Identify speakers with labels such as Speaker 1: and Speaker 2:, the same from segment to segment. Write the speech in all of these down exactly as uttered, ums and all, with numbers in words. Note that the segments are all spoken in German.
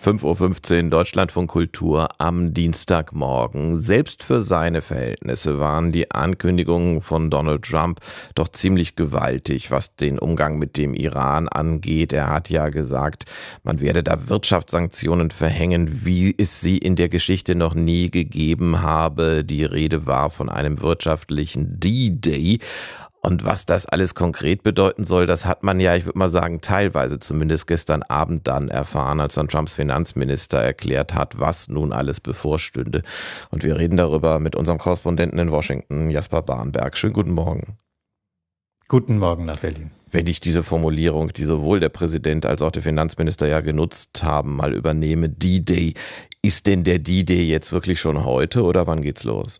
Speaker 1: fünf Uhr fünfzehn Deutschlandfunk Kultur am Dienstagmorgen. Selbst für seine Verhältnisse waren die Ankündigungen von Donald Trump doch ziemlich gewaltig, was den Umgang mit dem Iran angeht. Er hat ja gesagt, man werde da Wirtschaftssanktionen verhängen, wie es sie in der Geschichte noch nie gegeben habe. Die Rede war von einem wirtschaftlichen D-Day. Und was das alles konkret bedeuten soll, das hat man ja, ich würde mal sagen, teilweise zumindest gestern Abend dann erfahren, als dann Trumps Finanzminister erklärt hat, was nun alles bevorstünde. Und wir reden darüber mit unserem Korrespondenten in Washington, Jasper Barnberg. Schönen guten Morgen.
Speaker 2: Guten Morgen nach Berlin.
Speaker 1: Wenn ich diese Formulierung, die sowohl der Präsident als auch der Finanzminister ja genutzt haben, mal übernehme, D-Day, ist denn der D-Day jetzt wirklich schon heute oder wann geht's los?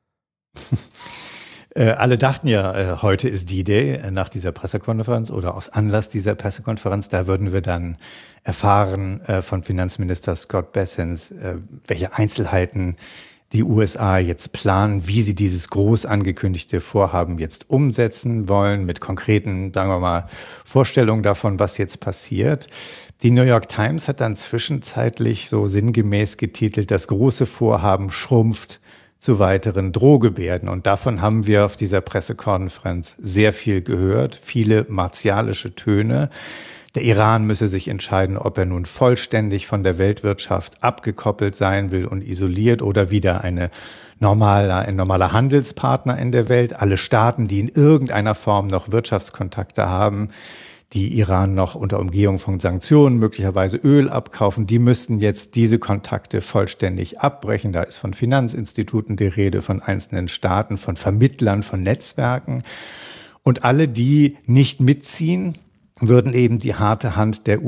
Speaker 2: Äh, alle dachten ja, äh, heute ist D-Day äh, nach dieser Pressekonferenz oder aus Anlass dieser Pressekonferenz. Da würden wir dann erfahren äh, von Finanzminister Scott Bessent, äh, welche Einzelheiten die U S A jetzt planen, wie sie dieses groß angekündigte Vorhaben jetzt umsetzen wollen, mit konkreten, sagen wir mal, Vorstellungen davon, was jetzt passiert. Die New York Times hat dann zwischenzeitlich so sinngemäß getitelt, das große Vorhaben schrumpft zu weiteren Drohgebärden. Und davon haben wir auf dieser Pressekonferenz sehr viel gehört, viele martialische Töne. Der Iran müsse sich entscheiden, ob er nun vollständig von der Weltwirtschaft abgekoppelt sein will und isoliert oder wieder eine normale, ein normaler Handelspartner in der Welt. Alle Staaten, die in irgendeiner Form noch Wirtschaftskontakte haben, die Iran noch unter Umgehung von Sanktionen möglicherweise Öl abkaufen, die müssten jetzt diese Kontakte vollständig abbrechen. Da ist von Finanzinstituten die Rede, von einzelnen Staaten, von Vermittlern, von Netzwerken. Und alle, die nicht mitziehen, würden eben die harte Hand der